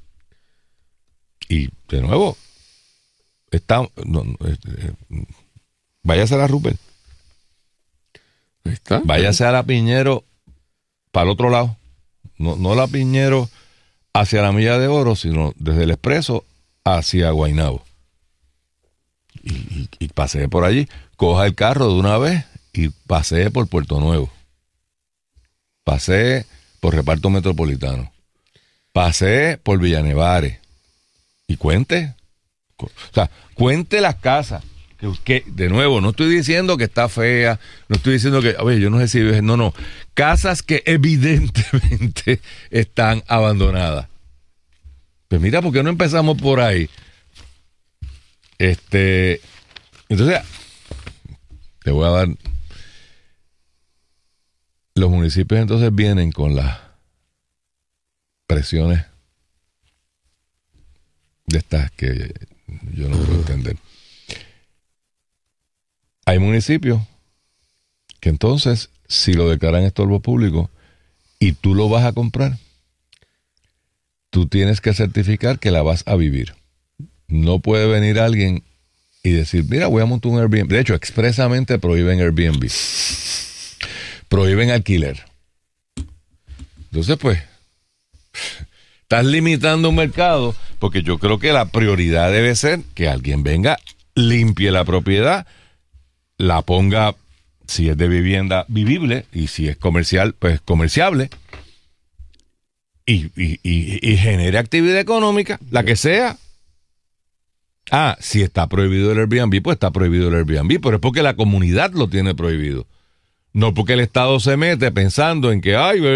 Y, de nuevo, váyase a la Rupert. ¿Está? Váyase a la Piñero para el otro lado. No la Piñero hacia la Milla de Oro, sino desde el Expreso hacia Guaynabo. Y pasee por allí. Coja el carro de una vez y pasee por Puerto Nuevo. Pasee por Reparto Metropolitano. Pasee por Villanevares. Y cuente. O sea, cuente las casas. Que, de nuevo, no estoy diciendo que está fea, no estoy diciendo que, oye, yo no sé si... No. Casas que evidentemente están abandonadas. Pues mira, ¿por qué no empezamos por ahí? Entonces, te voy a dar... Los municipios entonces vienen con las presiones de estas que yo no puedo entender. Hay municipios que entonces, si lo declaran estorbo público y tú lo vas a comprar, tú tienes que certificar que la vas a vivir. No puede venir alguien y decir, mira, voy a montar un Airbnb. De hecho, expresamente prohíben Airbnb. Prohíben alquiler. Entonces, pues, estás limitando un mercado, porque yo creo que la prioridad debe ser que alguien venga, limpie la propiedad, la ponga, si es de vivienda, vivible, y si es comercial, pues comerciable, y genere actividad económica, la que sea. Si está prohibido el Airbnb, pues está prohibido el Airbnb, pero es porque la comunidad lo tiene prohibido. No porque el Estado se mete pensando en que, ay,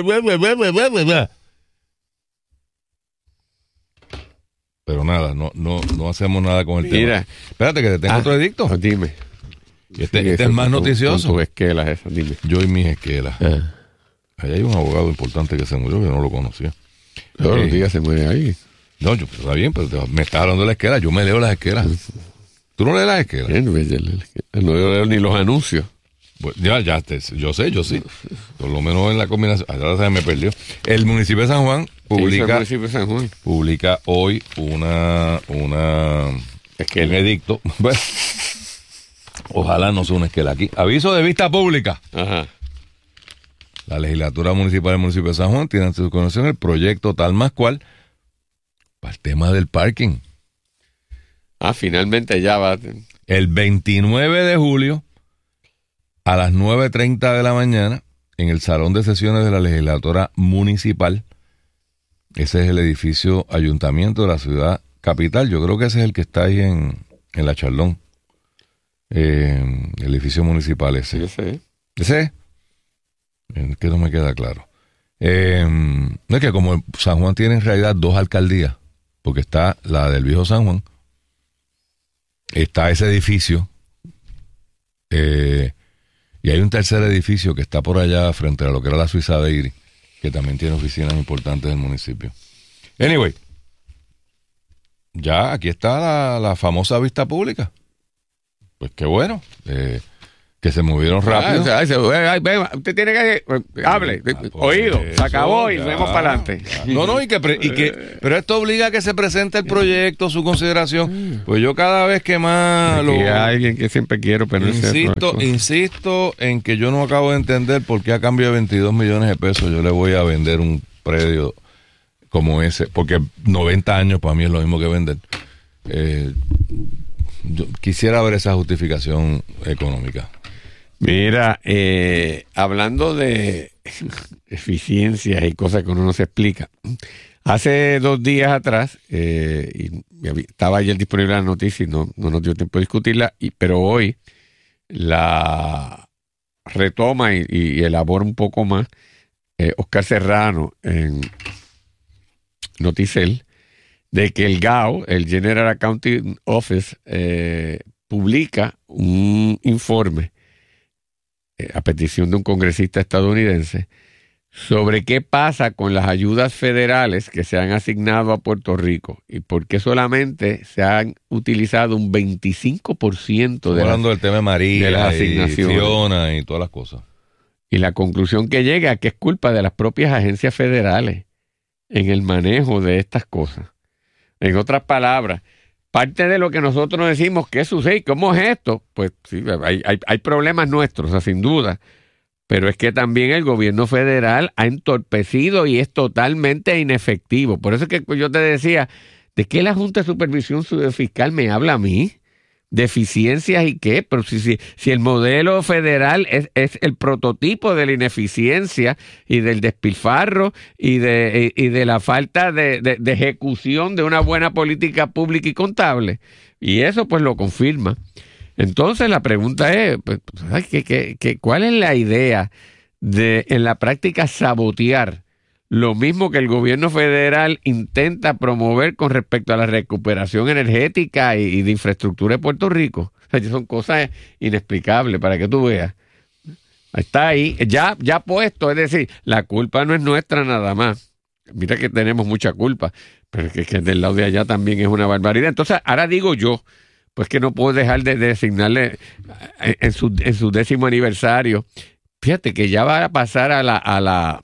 pero nada, no hacemos nada con el tema. Espérate que te tengo otro edicto. Dime. Este es más noticioso. Con tus esquelas esas, dime. Yo y mis esquelas. Ahí hay un abogado importante que se murió, que no lo conocía. Todos los días se muere ahí. No, está bien, pero me está hablando de la esquela. Yo me leo las esquelas. ¿Tú no lees las esquelas? No leo ni los anuncios. Pues yo sí. Por lo menos en la combinación. Ahora se me perdió. El municipio de San Juan publica hoy un edicto. Ojalá no sea una esquela aquí. Aviso de vista pública. Ajá. La legislatura municipal del municipio de San Juan tiene en su conexión el proyecto tal más cual para el tema del parking. Finalmente ya va. El 29 de julio a las 9:30 de la mañana en el salón de sesiones de la legislatura municipal. Ese es el edificio ayuntamiento de la ciudad capital. Yo creo que ese es el que está ahí en la Charlón. El edificio municipal ese. ¿Ese? Que no me queda claro. No es que como San Juan tiene en realidad 2 alcaldías, porque está la del viejo San Juan, está ese edificio, y hay un tercer edificio que está por allá frente a lo que era la Suiza de Iri, que también tiene oficinas importantes del municipio. Anyway, ya aquí está la famosa vista pública. Pues qué bueno. Que se movieron rápido. Usted tiene que hable, oído, se acabó y vemos para adelante. No, pero esto obliga a que se presente el proyecto, su consideración. Pues yo cada vez que más hay alguien que siempre quiero, pero insisto en que yo no acabo de entender por qué a cambio de 22 millones de pesos yo le voy a vender un predio como ese, porque 90 años para mí es lo mismo que vender. Yo quisiera ver esa justificación económica. Mira, hablando de eficiencias y cosas que uno no se explica, hace 2 días atrás, y estaba ayer disponible la noticia y no nos dio tiempo de discutirla, pero hoy la retoma y elabora un poco más Oscar Serrano en Noticel, de que el GAO, el General Accounting Office, publica un informe a petición de un congresista estadounidense sobre qué pasa con las ayudas federales que se han asignado a Puerto Rico y por qué solamente se han utilizado un 25% hablando del tema de María, de las asignaciones y Fiona y todas las cosas. Y la conclusión que llega es que es culpa de las propias agencias federales en el manejo de estas cosas. En otras palabras, parte de lo que nosotros decimos, ¿qué sucede? ¿Cómo es esto? Pues sí, hay problemas nuestros, o sea, sin duda, pero es que también el gobierno federal ha entorpecido y es totalmente inefectivo. Por eso es que yo te decía, ¿de qué la Junta de Supervisión Fiscal me habla a mí? ¿De eficiencias y qué? Pero si el modelo federal es el prototipo de la ineficiencia y del despilfarro y de la falta de ejecución de una buena política pública y contable. Y eso pues lo confirma. Entonces la pregunta es, pues, ¿cuál es la idea de en la práctica sabotear lo mismo que el gobierno federal intenta promover con respecto a la recuperación energética y de infraestructura de Puerto Rico? O sea, son cosas inexplicables para que tú veas. Está ahí, ya puesto, es decir, la culpa no es nuestra nada más. Mira que tenemos mucha culpa, pero es que del lado de allá también es una barbaridad. Entonces, ahora digo yo, pues que no puedo dejar de designarle en su 10º aniversario. Fíjate que ya va a pasar a la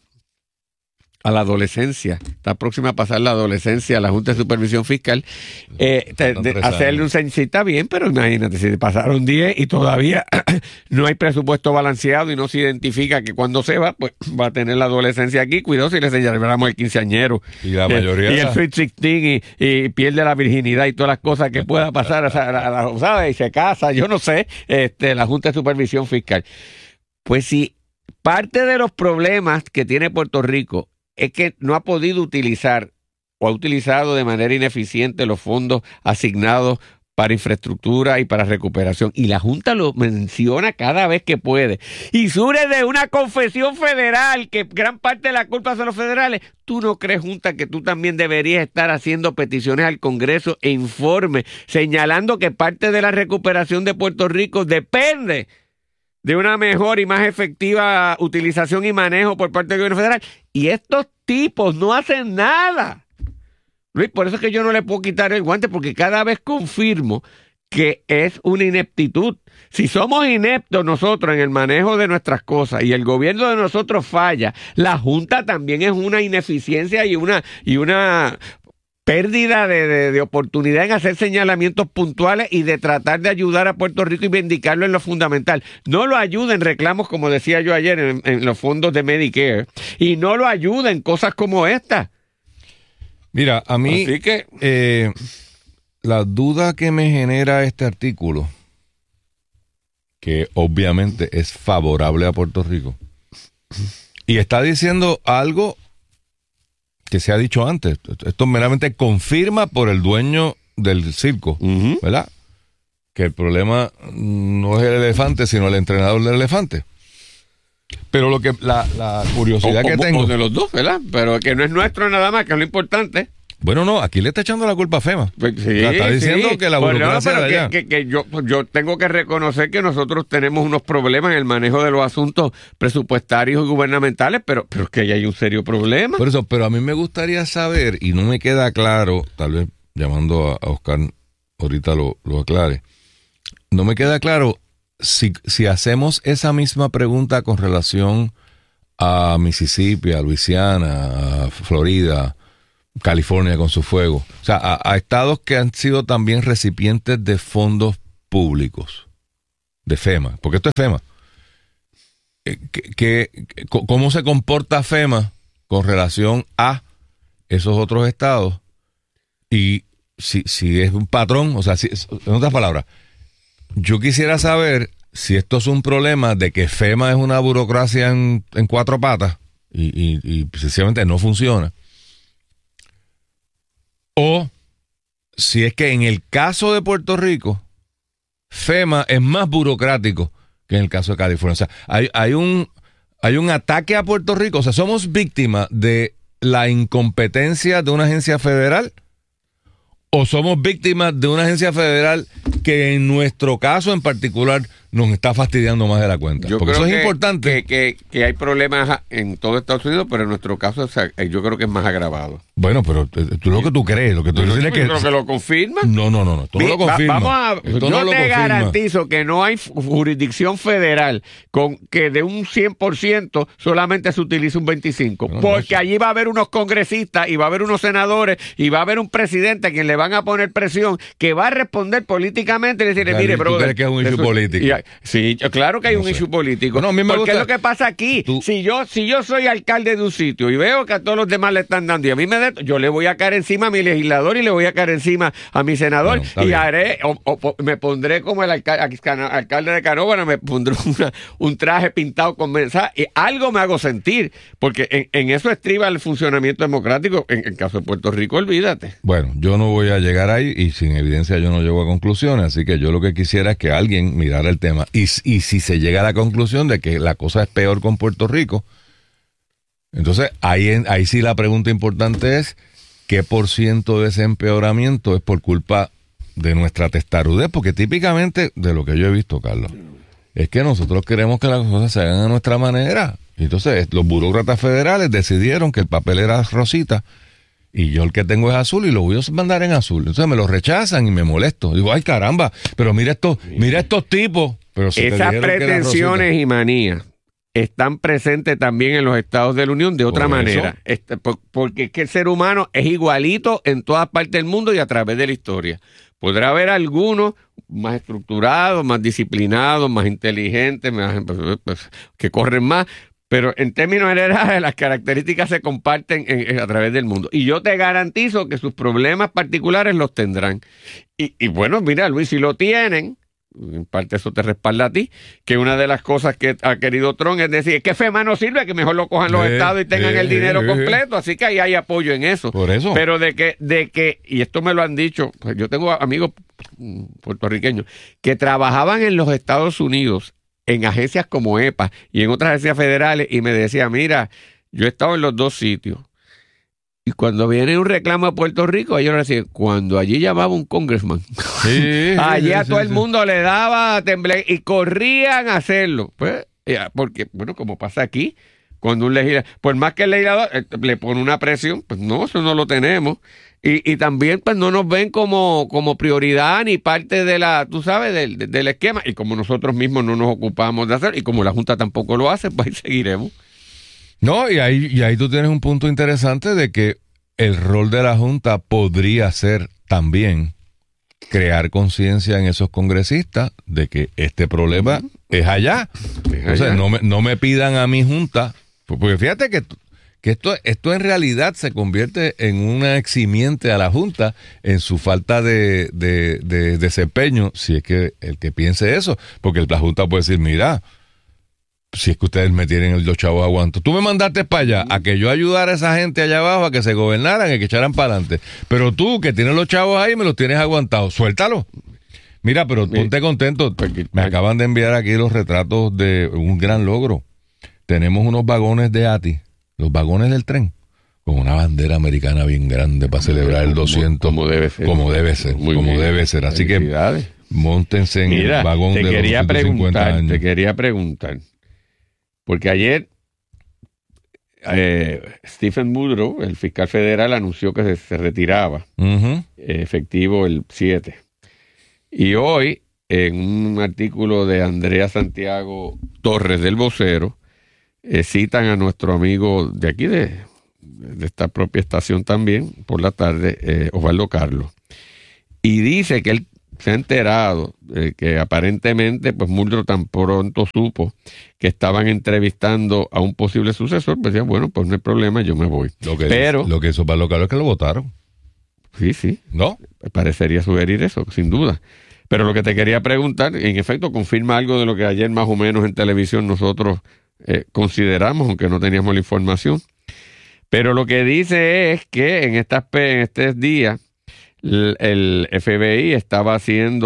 adolescencia, está próxima a pasar la adolescencia a la Junta de Supervisión Fiscal, hacerle un censo, está bien, pero imagínate, si pasaron 10 y todavía no hay presupuesto balanceado y no se identifica que cuando se va, pues va a tener la adolescencia aquí, cuidado si le señalamos el quinceañero y la mayoría y el Sweet 16 y pierde la virginidad y todas las cosas que pueda pasar, ¿sabes? Y se casa, yo no sé, la Junta de Supervisión Fiscal. Pues si parte de los problemas que tiene Puerto Rico es que no ha podido utilizar o ha utilizado de manera ineficiente los fondos asignados para infraestructura y para recuperación. Y la Junta lo menciona cada vez que puede. Y surge de una confesión federal que gran parte de la culpa son los federales. ¿Tú no crees, Junta, que tú también deberías estar haciendo peticiones al Congreso e informes señalando que parte de la recuperación de Puerto Rico depende de una mejor y más efectiva utilización y manejo por parte del gobierno federal? Y estos tipos no hacen nada. Luis, por eso es que yo no le puedo quitar el guante, porque cada vez confirmo que es una ineptitud. Si somos ineptos nosotros en el manejo de nuestras cosas y el gobierno de nosotros falla, la Junta también es una ineficiencia y una pérdida de oportunidad en hacer señalamientos puntuales y de tratar de ayudar a Puerto Rico y vindicarlo en lo fundamental. No lo ayuda en reclamos, como decía yo ayer, en los fondos de Medicare, y no lo ayuda en cosas como esta. Mira, a mí así que la duda que me genera este artículo, que obviamente es favorable a Puerto Rico, y está diciendo algo que se ha dicho antes. Esto meramente confirma por el dueño del circo, ¿verdad? Que el problema no es el elefante, sino el entrenador del elefante. Pero lo que la curiosidad que tengo... O de los dos, ¿verdad? Pero que no es nuestro nada más, que es lo importante. Bueno, no, aquí le está echando la culpa a FEMA. Pues sí, está diciendo que la burocracia de allá. Que yo tengo que reconocer que nosotros tenemos unos problemas en el manejo de los asuntos presupuestarios y gubernamentales, pero es que ahí hay un serio problema. Por eso, pero a mí me gustaría saber, y no me queda claro, tal vez llamando a Oscar, ahorita lo aclare. No me queda claro si hacemos esa misma pregunta con relación a Mississippi, a Luisiana, a Florida, California con su fuego. O sea, a estados que han sido también recipientes de fondos públicos, de FEMA, porque esto es FEMA. ¿Cómo se comporta FEMA con relación a esos otros estados? Y si es un patrón, o sea, en otras palabras, yo quisiera saber si esto es un problema de que FEMA es una burocracia en cuatro patas y sencillamente no funciona. O si es que en el caso de Puerto Rico, FEMA es más burocrático que en el caso de California. O sea, hay un ataque a Puerto Rico. O sea, somos víctimas de la incompetencia de una agencia federal o somos víctimas de una agencia federal que en nuestro caso en particular nos está fastidiando más de la cuenta. Yo porque creo eso es importante. Que hay problemas en todo Estados Unidos, pero en nuestro caso yo creo que es más agravado. Bueno, pero tú lo que tú crees, lo que tú crees que lo confirma. No, tú no lo confirmas. Yo te garantizo que no hay jurisdicción federal con que de un 100% solamente se utilice un 25%. Porque allí va a haber unos congresistas y va a haber unos senadores y va a haber un presidente a quien le van a poner presión que va a responder políticamente y decirle, mire, brother. ¿Tú crees que es un issue político? Sí, claro que hay un issue político. Bueno, a mí me porque gusta. es lo que pasa aquí. Si yo soy alcalde de un sitio y veo que a todos los demás le están dando y a mí yo le voy a caer encima a mi legislador y le voy a caer encima a mi senador y haré me pondré como el alcalde de Canóvana, me pondré un traje pintado con mensaje y algo me hago sentir, porque en eso estriba el funcionamiento democrático. En el caso de Puerto Rico, olvídate. Bueno, yo no voy a llegar ahí y sin evidencia yo no llego a conclusiones, así que yo lo que quisiera es que alguien mirara el tema y si se llega a la conclusión de que la cosa es peor con Puerto Rico, entonces ahí sí la pregunta importante es ¿qué % de ese empeoramiento es por culpa de nuestra testarudez? Porque típicamente de lo que yo he visto, Carlos, es que nosotros queremos que las cosas se hagan a nuestra manera. Y entonces los burócratas federales decidieron que el papel era rosita y yo el que tengo es azul y lo voy a mandar en azul. Entonces me lo rechazan y me molesto. Digo, ay caramba, pero mira estos tipos. Pero esas pretensiones y manías están presentes también en los estados de la Unión de otra manera. Porque es que el ser humano es igualito en todas partes del mundo y a través de la historia. Podrá haber algunos más estructurados, más disciplinados, más inteligentes, que corren más, pero en términos generales las características se comparten a través del mundo. Y yo te garantizo que sus problemas particulares los tendrán. Y bueno, mira, Luis, si lo tienen, en parte eso te respalda a ti, que una de las cosas que ha querido Trump es decir, que FEMA no sirve, que mejor lo cojan los estados y tengan el dinero completo, así que ahí hay apoyo en eso. Por eso. Pero de que, y esto me lo han dicho, pues yo tengo amigos puertorriqueños que trabajaban en los Estados Unidos en agencias como EPA y en otras agencias federales y me decían, mira, yo he estado en los dos sitios. Y cuando viene un reclamo a Puerto Rico, ellos decían, cuando allí llamaba un congressman, allí a todo el mundo le daba temblor y corrían a hacerlo. Pues, porque, bueno, como pasa aquí, cuando un legislador, por más que el legislador le pone una presión, pues no, eso no lo tenemos. Y también pues no nos ven como prioridad ni parte de la, tú sabes, del esquema. Y como nosotros mismos no nos ocupamos de hacer, y como la Junta tampoco lo hace, pues ahí seguiremos. No, y ahí tú tienes un punto interesante de que el rol de la Junta podría ser también crear conciencia en esos congresistas de que este problema es allá. O sea, no me pidan a mi Junta, porque fíjate que esto en realidad se convierte en una eximiente a la Junta en su falta de desempeño, si es que el que piense eso, porque la Junta puede decir, mira, si es que ustedes me tienen los chavos aguanto. Tú me mandaste para allá a que yo ayudara a esa gente allá abajo a que se gobernaran y que echaran para adelante. Pero tú, que tienes los chavos ahí, me los tienes aguantados. Suéltalo. Mira, pero ponte contento. Me acaban de enviar aquí los retratos de un gran logro. Tenemos unos vagones de ATI, los vagones del tren, con una bandera americana bien grande para celebrar el 200. Como debe ser. Como debe ser. Así que móntense en el vagón de los 250 años. Te quería preguntar. Porque ayer Stephen Muldrow, el fiscal federal, anunció que se retiraba, efectivo el 7. Y hoy, en un artículo de Andrea Santiago Torres del Vocero, citan a nuestro amigo de aquí, de esta propia estación también, por la tarde, Osvaldo Carlos. Y dice que él se ha enterado que aparentemente pues Muldrow tan pronto supo que estaban entrevistando a un posible sucesor, pues decía, bueno, pues no hay problema, yo me voy. Lo que hizo Osvaldo Carlos es que lo votaron. Sí. ¿No? Parecería sugerir eso, sin duda. Pero lo que te quería preguntar, en efecto, confirma algo de lo que ayer más o menos en televisión nosotros consideramos, aunque no teníamos la información. Pero lo que dice es que en estos días el FBI estaba haciendo